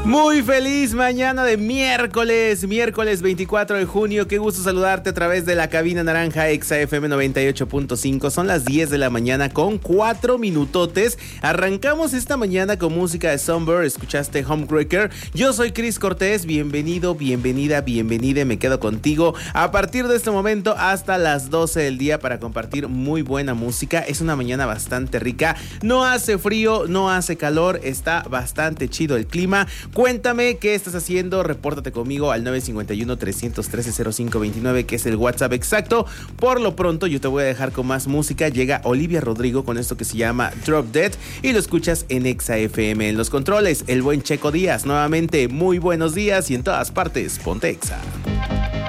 Muy feliz mañana de miércoles 24 de junio. Qué gusto saludarte a través de la cabina naranja Exa FM 98.5. Son las 10 de la mañana con 4 minutotes. Arrancamos esta mañana con música de Somber. Escuchaste Homebreaker. Yo soy Chris Cortés. Bienvenido, bienvenida. Me quedo contigo a partir de este momento hasta las 12 del día para compartir muy buena música. Es una mañana bastante rica. No hace frío, no hace calor. Está bastante chido el clima. Cuéntame qué estás haciendo, repórtate conmigo al 951-313-0529, que es el WhatsApp exacto. Por lo pronto yo te voy a dejar con más música. Llega Olivia Rodrigo con esto que se llama Drop Dead y lo escuchas en Exa FM. En los controles, el buen Checo Díaz. Nuevamente, muy buenos días y en todas partes, ponte Exa.